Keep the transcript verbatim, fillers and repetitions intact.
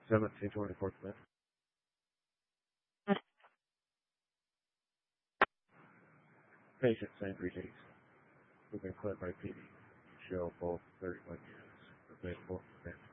seventeen twenty-four Smith. Patient same readings. Who've been clipped by P D. Show both thirty-one units available.